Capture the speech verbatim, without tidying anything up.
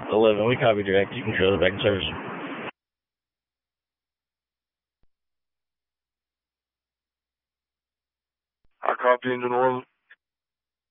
eleven, we copy direct. You can show the back in service. I copy engine eleven.